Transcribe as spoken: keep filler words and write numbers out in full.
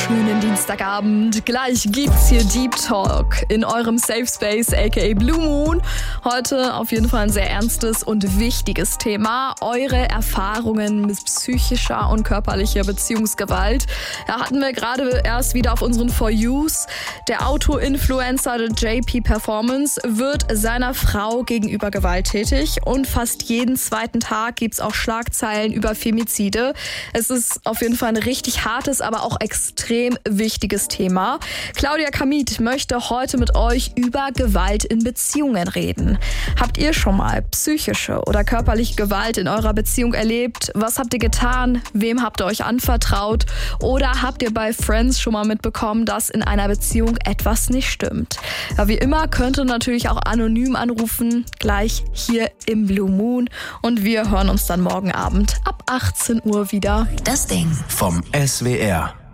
wunderschönen Dienstagabend. Gleich gibt's hier Deep Talk in eurem Safe Space, aka Blue Moon. Heute auf jeden Fall ein sehr ernstes und wichtiges Thema. Eure Erfahrungen mit psychischer und körperlicher Beziehungsgewalt. Da hatten wir gerade erst wieder auf unseren For Yous. Der Auto-Influencer J P Performance wird seiner Frau gegenüber gewalttätig und fast jeden zweiten Tag gibt's auch Schlagzeilen über Femizide. Es ist auf jeden Fall ein richtig hartes, aber auch extrem wichtiges Thema. Claudia Kamit möchte heute mit euch über Gewalt in Beziehungen reden. Habt ihr schon mal psychische oder körperliche Gewalt in eurer Beziehung erlebt? Was habt ihr getan? Wem habt ihr euch anvertraut? Oder habt ihr bei Friends schon mal mitbekommen, dass in einer Beziehung etwas nicht stimmt? Ja, wie immer könnt ihr natürlich auch anonym anrufen, gleich hier im Blue Moon. Und wir hören uns dann morgen Abend ab achtzehn Uhr wieder. Das Ding vom S W R.